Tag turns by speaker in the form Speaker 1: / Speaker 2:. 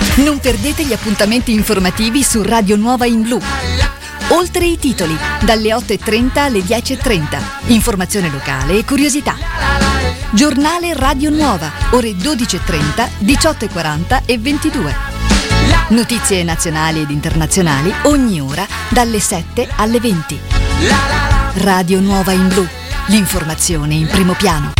Speaker 1: Non perdete gli appuntamenti informativi su Radio Nuova in Blu. Oltre i titoli, dalle 8.30 alle 10.30. Informazione locale e curiosità. Giornale Radio Nuova, ore 12.30, 18.40 e 22. Notizie nazionali ed internazionali ogni ora dalle 7 alle 20. Radio Nuova in Blu, l'informazione in primo piano.